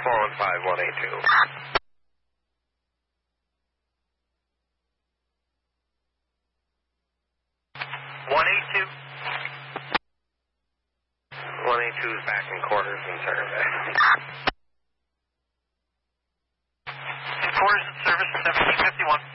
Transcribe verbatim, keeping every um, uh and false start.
four one five, one eight two. one eight two. one eight two is back in quarters in service. In quarters in service, seventeen fifty-one.